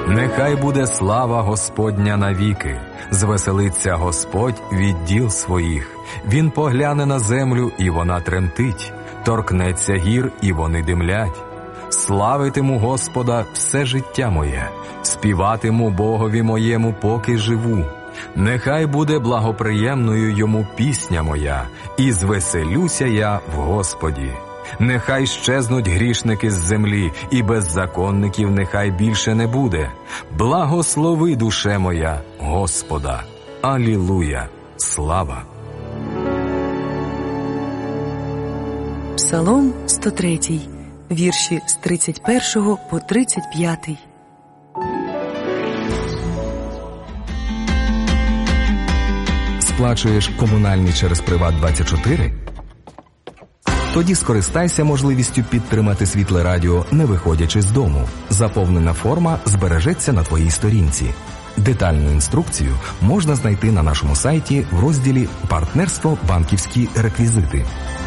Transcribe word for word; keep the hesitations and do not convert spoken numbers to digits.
Нехай буде слава Господня навіки, звеселиться Господь від діл своїх. Він погляне на землю, і вона тремтить, торкнеться гір, і вони димлять. Славитиму Господа все життя моє, співатиму Богові моєму, поки живу. Нехай буде благоприємною йому пісня моя, і звеселюся я в Господі. Нехай щезнуть грішники з землі, і беззаконників нехай більше не буде. Благослови, душе моя, Господа. Алілуя! Слава! Псалом сто три, вірші з тридцять першого по тридцять п'ятий. Сплачуєш комунальні через Приват двадцять чотири? Тоді скористайся можливістю підтримати Світле Радіо, не виходячи з дому. Заповнена форма збережеться на твоїй сторінці. Детальну інструкцію можна знайти на нашому сайті в розділі «Партнерство. Банківські реквізити».